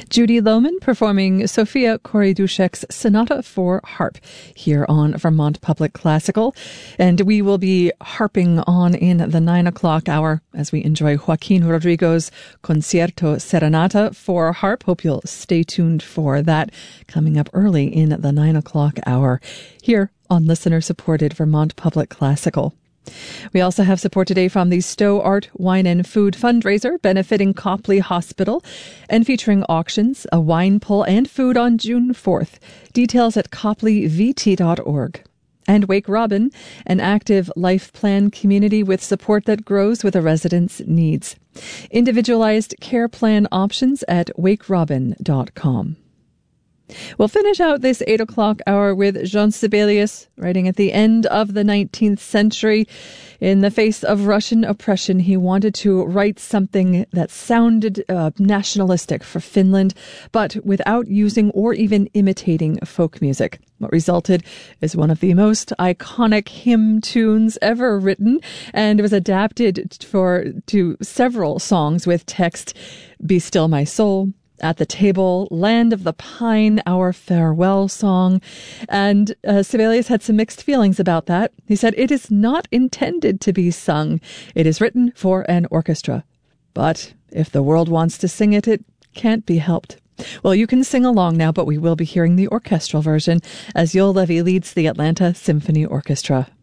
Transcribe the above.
Judy Lohman performing Sofia Kory-Duszek's Sonata for Harp here on Vermont Public Classical. And we will be harping on in the 9 o'clock hour as we enjoy Joaquin Rodrigo's Concierto Serenata for Harp. Hope you'll stay tuned for that coming up early in the 9 o'clock hour here on listener-supported Vermont Public Classical. We also have support today from the Stowe Art, Wine and Food fundraiser benefiting Copley Hospital and featuring auctions, a wine pull and food on June 4th. Details at copleyvt.org. And Wake Robin, an active life plan community with support that grows with a resident's needs. Individualized care plan options at wakerobin.com. We'll finish out this 8 o'clock hour with Jean Sibelius, writing at the end of the 19th century. In the face of Russian oppression, he wanted to write something that sounded nationalistic for Finland, but without using or even imitating folk music. What resulted is one of the most iconic hymn tunes ever written, and it was adapted to several songs with text, Be Still My Soul, At the Table, Land of the Pine, Our Farewell Song. And Sibelius had some mixed feelings about that. He said, it is not intended to be sung. It is written for an orchestra. But if the world wants to sing it, it can't be helped. Well, you can sing along now, but we will be hearing the orchestral version as Joel Levy leads the Atlanta Symphony Orchestra.